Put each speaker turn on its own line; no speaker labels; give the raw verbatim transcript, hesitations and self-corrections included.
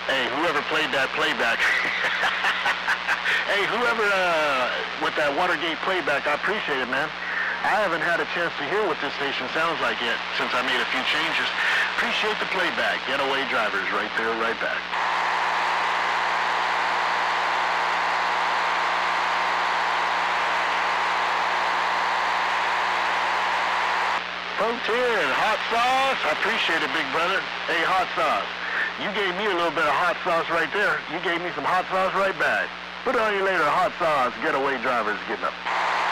Hey, whoever played that playback. Hey, whoever uh, with that Watergate playback, I appreciate it, man. I haven't had a chance to hear what this station sounds like yet since I made a few changes. Appreciate the playback. Getaway drivers right there, right back. Protein, hot sauce. I appreciate it, big brother. Hey, hot sauce. You gave me a little bit of hot sauce right there. You gave me some hot sauce right back. Put it on you later, hot sauce. Getaway drivers getting up.